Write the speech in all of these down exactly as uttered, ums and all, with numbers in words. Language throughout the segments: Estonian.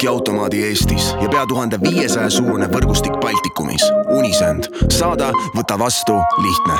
pakiautomaadi Eestis ja pea tuhande viiesaja suurune võrgustik Baltikumis. Unisend. Saada, võta vastu, lihtne.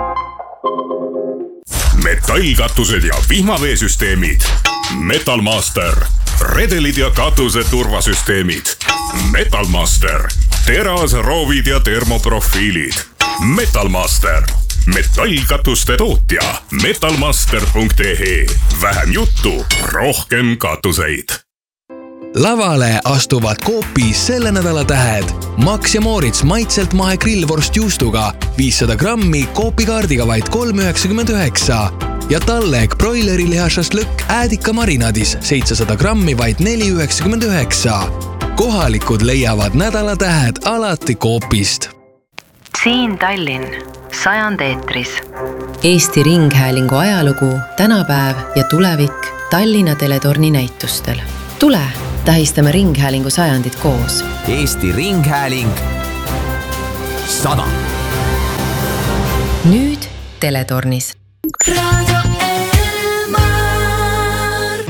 Metallkatused ja vihmaveesüsteemid. Metalmaster. Redelid ja katuse turvasüsteemid. Metalmaster. Teras, roovid ja termoprofiilid. Metalmaster. Metallkatuste tootja. metalmaster punkt e e. Vähem juttu, rohkem katuseid. Lavale astuvad Coopis selle nädala tähed. Max ja Moritz maitselt mahe grillvorst juustuga viissada grammi Coopi kaardiga vaid kolm üheksakümmend üheksa ja Talleg broileri lihasast lõkk äädika marinadis seitsesada grammi vaid neli üheksakümmend üheksa. Kohalikud leiavad nädala tähed alati Coopist. Siin Tallinn, sajand eetris. Eesti Ringhäälingu ajalugu, tänapäev ja tulevik Tallinna teletorni näitustel. Tule, tähistame Ringhäälingu sajandit koos. Eesti Ringhääling sada. Nüüd teletornis. Radio Elmar.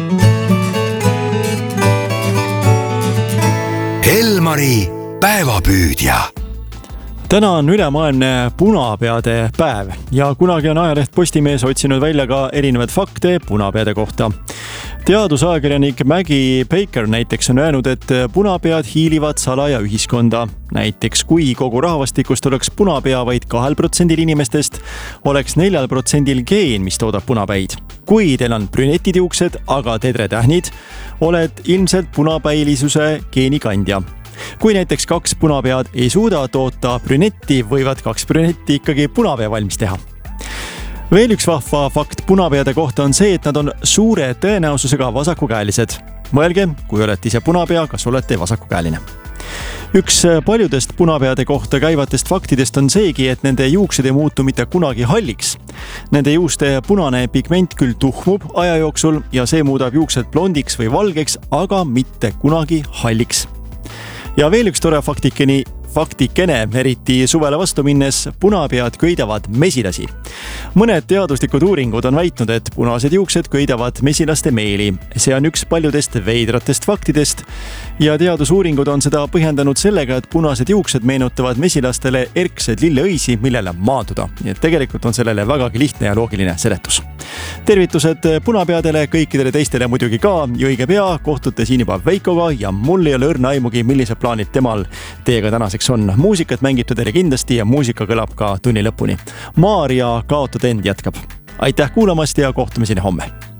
Elmari päevapüüdja. Täna on ülemaailmne punapeade päev ja kunagi on ajaleht Postimees otsinud välja ka erinevad fakte punapeade kohta. Teadusajakirjanik Maggie Baker näiteks on öelnud, et punapead hiilivad salaja ühiskonda. Näiteks kui kogu rahvastikust oleks punapea vaid kahel protsendil inimestest, oleks neljal protsendil geen, mis toodab punapäid. Kui teil on brünetid juuksed, aga tedre tähnid, oled ilmselt punapäilisuse geenikandja. Kui näiteks kaks punapead ei suuda toota brünetti, võivad kaks brünetti ikkagi punapea valmis teha. Veel üks vahva fakt punapeade kohta on see, et nad on suure tõenäosusega vasakukäelised. Mõelge, kui olete ise punapea, kas olete vasakukäeline. Üks paljudest punapeade kohta käivatest faktidest on seegi, et nende juuksed ei muutu mitte kunagi halliks. Nende juuste punane pigment küll tuhmub aja jooksul ja see muudab juuksed blondiks või valgeks, aga mitte kunagi halliks. Ja veel üks tore faktikeni, faktikene, eriti suvele vastu minnes, punapead köidavad mesilasi. Mõned teaduslikud uuringud on väitnud, et punased juuksed köidavad mesilaste meeli. See on üks paljudest veidratest faktidest ja teadusuuringud on seda põhjendanud sellega, et punased juuksed meenutavad mesilastele erksed lilleõisi, millele maanduda. Nii et tegelikult on sellele vägagi lihtne ja loogiline seletus. Tervitused punapeadele, kõikidele teistele muidugi ka ja õige pea kohtute siin juba Veikoga ja mul ei ole õrna aimugi, millised plaanid temal teiega tänaseks on. Muusikat mängib teile kindlasti ja muusika kõlab ka tunni lõpuni. Maarja kaotad end jätkab. Aitäh kuulamast ja kohtumiseni homme!